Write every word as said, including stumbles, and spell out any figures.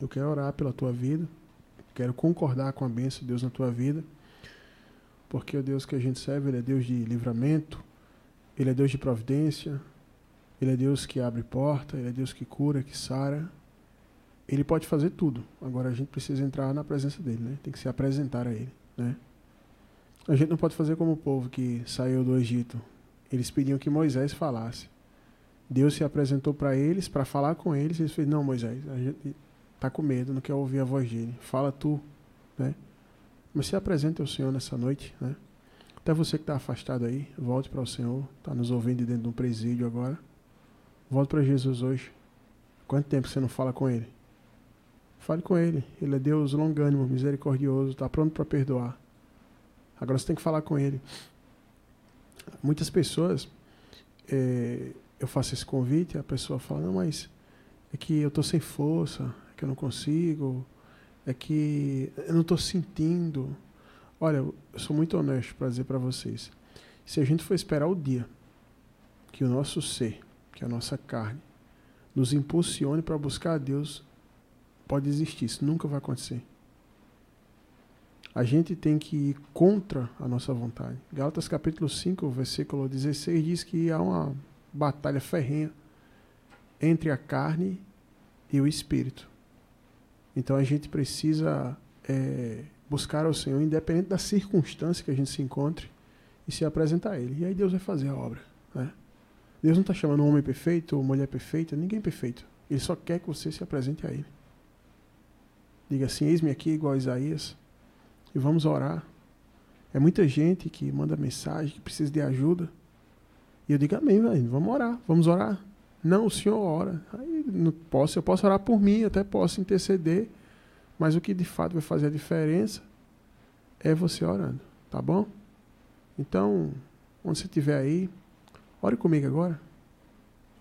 Eu quero orar pela tua vida. Quero concordar com a bênção de Deus na tua vida. Porque o Deus que a gente serve, Ele é Deus de livramento. Ele é Deus de providência. Ele é Deus que abre porta. Ele é Deus que cura, que sara. Ele pode fazer tudo. Agora a gente precisa entrar na presença dele, né? Tem que se apresentar a ele, né? A gente não pode fazer como o povo que saiu do Egito. Eles pediam que Moisés falasse. Deus se apresentou para eles, para falar com eles. Eles falaram, não, Moisés, a gente está com medo, não quer ouvir a voz dele. Fala tu, né? Mas se apresente ao Senhor nessa noite, né? Até você que está afastado aí, volte para o Senhor. Está nos ouvindo de dentro de um presídio agora. Volte para Jesus hoje. Quanto tempo você não fala com Ele? Fale com Ele. Ele é Deus longânimo, misericordioso, está pronto para perdoar. Agora você tem que falar com Ele. Muitas pessoas, é, eu faço esse convite, a pessoa fala, não, mas é que eu estou sem força, é que eu não consigo, é que eu não estou sentindo. Olha, eu sou muito honesto para dizer para vocês. Se a gente for esperar o dia que o nosso ser, que a nossa carne, nos impulsione para buscar a Deus, pode existir, isso nunca vai acontecer. A gente tem que ir contra a nossa vontade. Gálatas capítulo cinco, versículo dezesseis, diz que há uma batalha ferrenha entre a carne e o espírito. Então a gente precisa é, buscar ao Senhor, independente da circunstância que a gente se encontre, e se apresentar a Ele. E aí Deus vai fazer a obra, né? Deus não está chamando um homem perfeito ou mulher perfeita, ninguém é perfeito. Ele só quer que você se apresente a Ele. Diga assim, eis-me aqui igual a Isaías, e vamos orar. É muita gente que manda mensagem, que precisa de ajuda. E eu digo, amém, velho, vamos orar, vamos orar. Não, o Senhor ora. Aí não posso, eu posso orar por mim, até posso interceder, mas o que de fato vai fazer a diferença é você orando, tá bom? Então, onde você estiver aí, ore comigo agora.